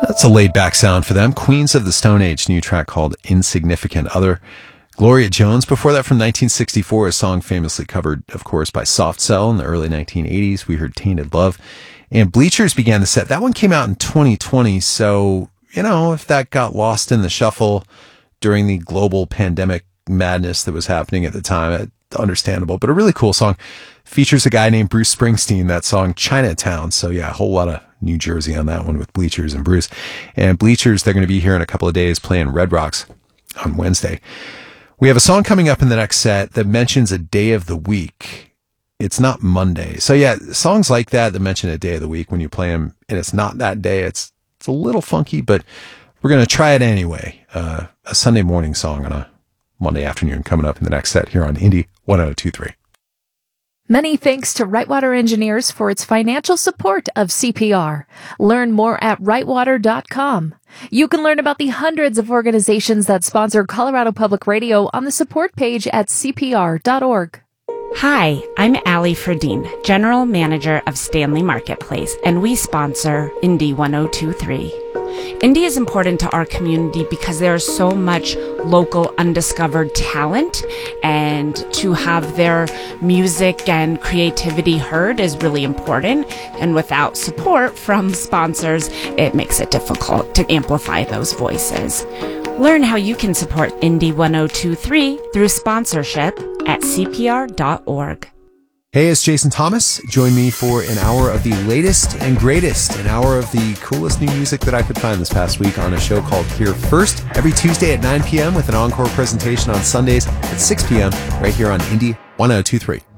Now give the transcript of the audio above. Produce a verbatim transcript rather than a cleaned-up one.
That's a laid-back sound for them. Queens of the Stone Age, new track called Insignificant. Other Gloria Jones. Before that, from nineteen sixty-four, a song famously covered, of course, by Soft Cell in the early nineteen eighties. We heard Tainted Love. And Bleachers began the set. That one came out in twenty twenty, so, you know, if that got lost in the shuffle during the global pandemic madness that was happening at the time, understandable. But a really cool song. Features a guy named Bruce Springsteen, that song Chinatown. So yeah, a whole lot of New Jersey on that one with Bleachers and Bruce. And Bleachers, they're going to be here in a couple of days playing Red Rocks on Wednesday. We have a song coming up in the next set that mentions a day of the week. It's not Monday. So yeah, songs like that that mention a day of the week when you play them and it's not that day, it's it's a little funky, but we're going to try it anyway. Uh, a Sunday morning song on a Monday afternoon coming up in the next set here on Indie one oh two point three. Many thanks to Rightwater Engineers for its financial support of C P R. Learn more at rightwater dot com. You can learn about the hundreds of organizations that sponsor Colorado Public Radio on the support page at c p r dot org. Hi, I'm Allie Ferdine, General Manager of Stanley Marketplace, and we sponsor Indie one oh two point three. Indie is important to our community because there is so much local undiscovered talent, and to have their music and creativity heard is really important. And without support from sponsors, it makes it difficult to amplify those voices. Learn how you can support Indie one oh two point three through sponsorship at c p r dot org. Hey, it's Jason Thomas. Join me for an hour of the latest and greatest, an hour of the coolest new music that I could find this past week on a show called Here First, every Tuesday at nine p.m. with an encore presentation on Sundays at six p.m. right here on Indie one oh two point three.